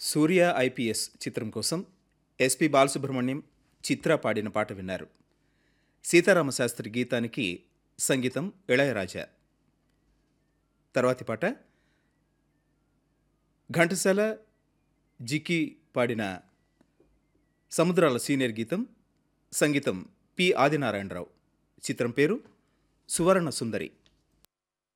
సూర్య IPS చిత్రం కోసం SP Balasubrahmanyam, చిత్ర పాడిన పాట విన్నారు. సీతారామశాస్త్రి గీతానికి సంగీతం ఇళయరాజా. తర్వాతి పాట ఘంటసాల, జికి పాడిన సముద్రాల సీనియర్ గీతం, సంగీతం పి ఆదినారాయణరావు. చిత్రం పేరు సువర్ణ సుందరి.